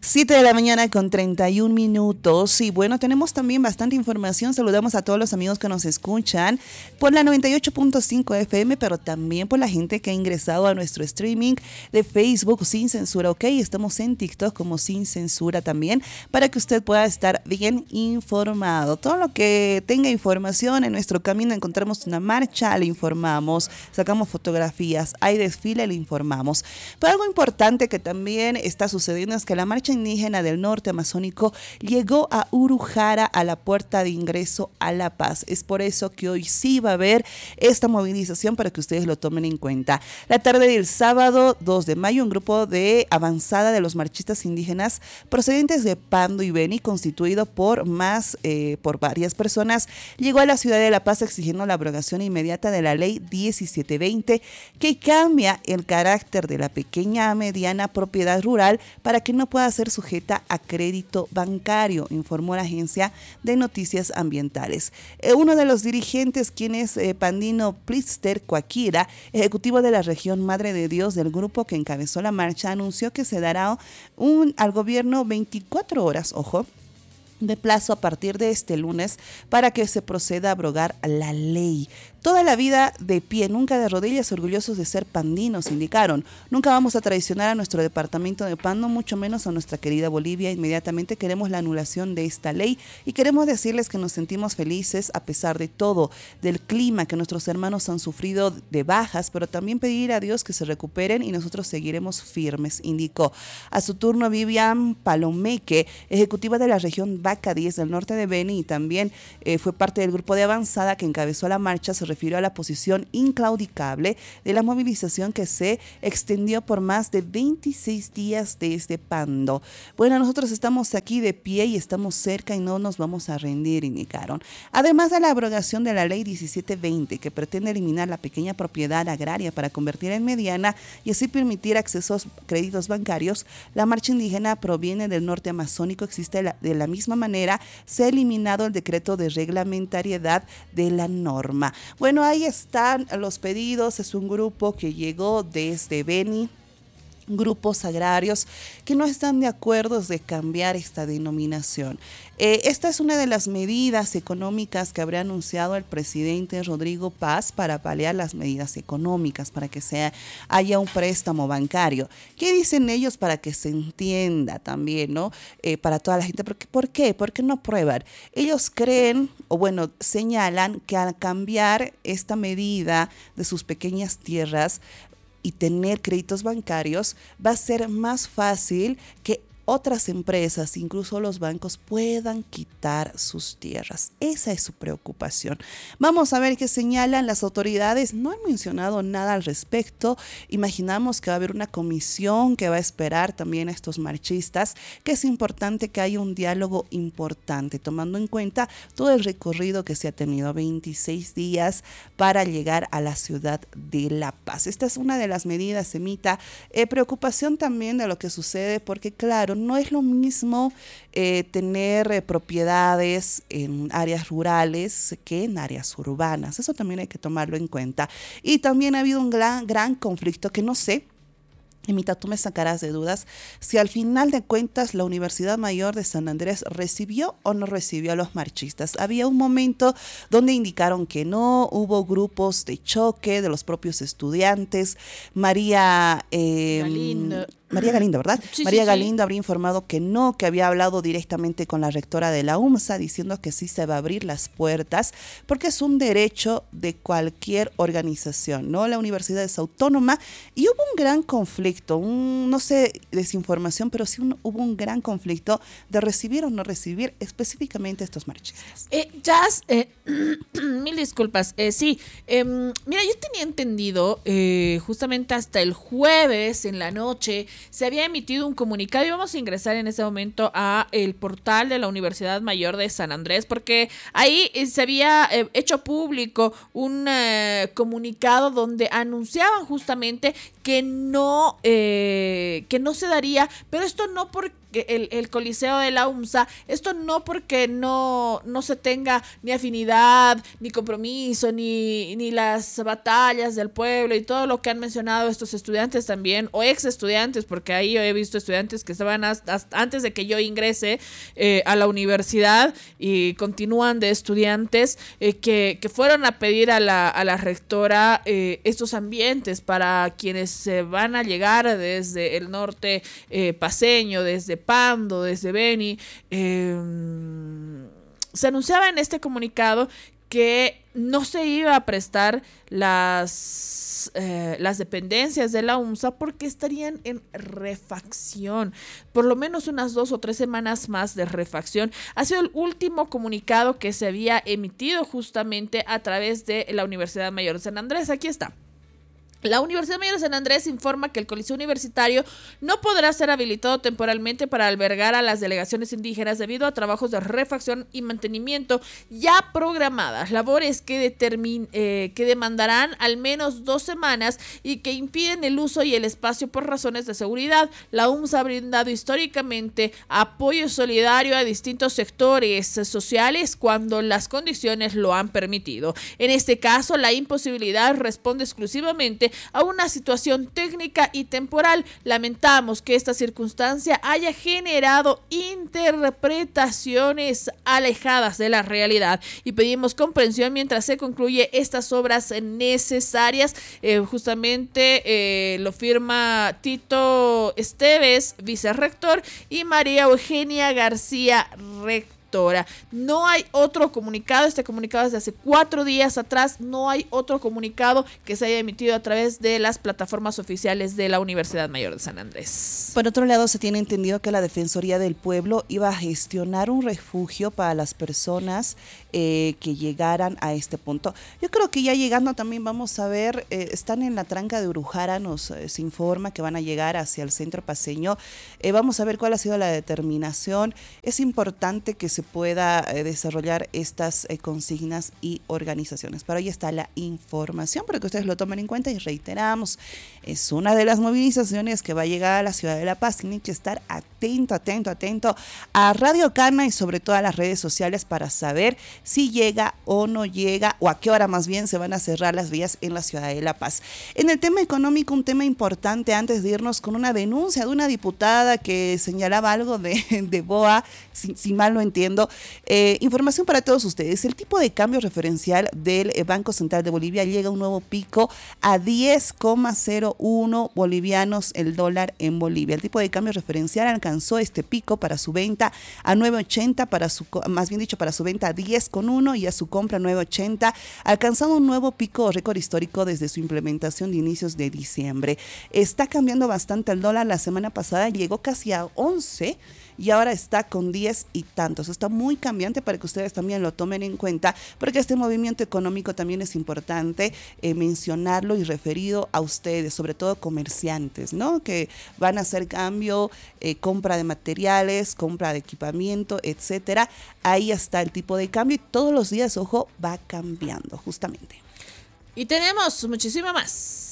7 de la mañana con 31 minutos. Y bueno, tenemos también bastante información. Saludamos a todos los amigos que nos escuchan por la 98.5 FM, pero también por la gente que ha ingresado a nuestro streaming de Facebook Sin Censura, ¿ok? Estamos en TikTok como Sin Censura también, para que usted pueda estar bien informado. Todo lo que tenga información en nuestro camino, encontramos una marcha, le informamos, sacamos fotografías, hay desfile, le informamos. Pero algo importante que también está sucediendo es que la marcha indígena del norte amazónico llegó a Urujara, a la puerta de ingreso a La Paz. Es por eso que hoy sí va a haber esta movilización para que ustedes lo tomen en cuenta. La tarde del sábado 2 de mayo, un grupo de avanzada de los marchistas indígenas procedentes de Pando y Beni, constituido por varias personas, llegó a la ciudad de La Paz exigiendo la abrogación inmediata de la ley 1720, que cambia el carácter de la pequeña a mediana propiedad rural para que no pueda ser sujeta a crédito bancario, informó la agencia de noticias ambientales. Uno de los dirigentes, quien es Pandino Plister Coaquira, ejecutivo de la región Madre de Dios del grupo que encabezó la marcha, anunció que se dará al gobierno 24 horas, ojo, de plazo a partir de este lunes para que se proceda a abrogar la ley. Toda la vida de pie, nunca de rodillas, orgullosos de ser pandinos, indicaron. Nunca vamos a traicionar a nuestro departamento de Pando, mucho menos a nuestra querida Bolivia. Inmediatamente queremos la anulación de esta ley y queremos decirles que nos sentimos felices a pesar de todo, del clima, que nuestros hermanos han sufrido de bajas, pero también pedir a Dios que se recuperen y nosotros seguiremos firmes, indicó. A su turno, Vivian Palomeque, ejecutiva de la región Vaca 10 del norte de Beni y también fue parte del grupo de avanzada que encabezó la marcha, se refirió a la posición inclaudicable de la movilización que se extendió por más de 26 días desde Pando. Bueno, nosotros estamos aquí de pie y estamos cerca y no nos vamos a rendir, indicaron. Además de la abrogación de la ley 1720, que pretende eliminar la pequeña propiedad agraria para convertirla en mediana y así permitir accesos a créditos bancarios, la marcha indígena proviene del norte amazónico. Existe de la misma manera, se ha eliminado el decreto de reglamentariedad de la norma. Bueno, ahí están los pedidos. Es un grupo que llegó desde Beni, grupos agrarios que no están de acuerdo de cambiar esta denominación. Esta es una de las medidas económicas que habría anunciado el presidente Rodrigo Paz para paliar las medidas económicas, para que haya un préstamo bancario. ¿Qué dicen ellos para que se entienda también, ¿no? Para toda la gente. ¿Por qué? ¿Por qué no prueban? Ellos creen, o bueno, señalan que al cambiar esta medida de sus pequeñas tierras y tener créditos bancarios, va a ser más fácil que otras empresas, incluso los bancos, puedan quitar sus tierras. Esa es su preocupación. Vamos a ver qué señalan las autoridades. No han mencionado nada al respecto. Imaginamos que va a haber una comisión que va a esperar también a estos marchistas, que es importante que haya un diálogo importante, tomando en cuenta todo el recorrido que se ha tenido, 26 días para llegar a la ciudad de La Paz. Esta es una de las medidas, Emita. Preocupación también de lo que sucede, porque claro, no es lo mismo tener propiedades en áreas rurales que en áreas urbanas. Eso también hay que tomarlo en cuenta. Y también ha habido un gran conflicto que no sé, Emita, tú me sacarás de dudas, si al final de cuentas la Universidad Mayor de San Andrés recibió o no recibió a los marchistas. Había un momento donde indicaron que no, hubo grupos de choque de los propios estudiantes. María Galindo, ¿verdad? Sí, María sí, Galindo habría informado que no, que había hablado directamente con la rectora de la UMSA diciendo que sí se va a abrir las puertas porque es un derecho de cualquier organización, ¿no? La universidad es autónoma y hubo un gran conflicto, no sé, desinformación, pero sí hubo un gran conflicto de recibir o no recibir específicamente a estos marchistas. Jazz, mil disculpas. Sí, mira, yo tenía entendido justamente hasta el jueves en la noche se había emitido un comunicado y vamos a ingresar en ese momento a el portal de la Universidad Mayor de San Andrés, porque ahí se había hecho público un comunicado donde anunciaban justamente que no se daría, pero esto no porque el Coliseo de la UMSA, esto no porque no se tenga ni afinidad, ni compromiso, ni las batallas del pueblo y todo lo que han mencionado estos estudiantes también, o ex estudiantes, porque ahí yo he visto estudiantes que estaban hasta antes de que yo ingrese a la universidad y continúan de estudiantes que fueron a pedir a la rectora estos ambientes para quienes se van a llegar desde el norte paceño, desde Pando, desde Beni. Se anunciaba en este comunicado que no se iba a prestar las dependencias de la UMSA porque estarían en refacción, por lo menos unas 2 o 3 semanas más de refacción. Ha sido el último comunicado que se había emitido justamente a través de la Universidad Mayor de San Andrés. Aquí está. La Universidad Mayor de San Andrés informa que el Coliseo Universitario no podrá ser habilitado temporalmente para albergar a las delegaciones indígenas debido a trabajos de refacción y mantenimiento ya programadas, labores que demandarán al menos 2 semanas y que impiden el uso y el espacio por razones de seguridad. La UMSA ha brindado históricamente apoyo solidario a distintos sectores sociales cuando las condiciones lo han permitido. En este caso, la imposibilidad responde exclusivamente a una situación técnica y temporal. Lamentamos que esta circunstancia haya generado interpretaciones alejadas de la realidad y pedimos comprensión mientras se concluye estas obras necesarias. Justamente lo firma Tito Esteves, vicerrector, y María Eugenia García, rectora. No hay otro comunicado, este comunicado es de hace 4 días atrás, no hay otro comunicado que se haya emitido a través de las plataformas oficiales de la Universidad Mayor de San Andrés. Por otro lado, se tiene entendido que la Defensoría del Pueblo iba a gestionar un refugio para las personas que llegaran a este punto. Yo creo que ya llegando también vamos a ver, están en la tranca de Urujara, se informa que van a llegar hacia el centro paceño. Vamos a ver cuál ha sido la determinación. Es importante que se pueda desarrollar estas consignas y organizaciones. Pero ahí está la información para que ustedes lo tomen en cuenta y reiteramos, es una de las movilizaciones que va a llegar a la ciudad de La Paz. Tienen que estar atento a Radio Cana y sobre todo a las redes sociales para saber si llega o no llega, o a qué hora más bien se van a cerrar las vías en la ciudad de La Paz. En el tema económico, un tema importante antes de irnos con una denuncia de una diputada que señalaba algo de BOA, si mal no entiendo. Información para todos ustedes. El tipo de cambio referencial del Banco Central de Bolivia llega a un nuevo pico a 10,01 bolivianos el dólar en Bolivia. El tipo de cambio referencial alcanzó este pico para su venta a 9,80, para su venta a 10,1 y a su compra 9,80, alcanzando un nuevo pico récord histórico desde su implementación de inicios de diciembre. Está cambiando bastante el dólar. La semana pasada llegó casi a 11 y ahora está con 10 y tantos. Está muy cambiante para que ustedes también lo tomen en cuenta, porque este movimiento económico también es importante mencionarlo y referido a ustedes, sobre todo comerciantes, ¿no? Que van a hacer cambio, compra de materiales, compra de equipamiento, etcétera. Ahí está el tipo de cambio y todos los días, ojo, va cambiando justamente. Y tenemos muchísimo más.